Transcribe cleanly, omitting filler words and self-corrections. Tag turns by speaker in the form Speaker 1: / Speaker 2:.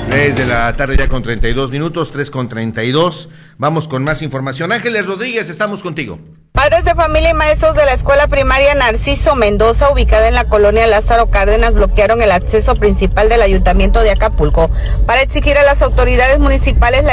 Speaker 1: 3 de la tarde ya con 32 minutos, 3 con 32. Vamos con más información. Ángeles Rodríguez, estamos contigo.
Speaker 2: Padres de familia y maestros de la escuela primaria Narciso Mendoza, ubicada en la colonia Lázaro Cárdenas, bloquearon el acceso principal del ayuntamiento de Acapulco para exigir a las autoridades municipales la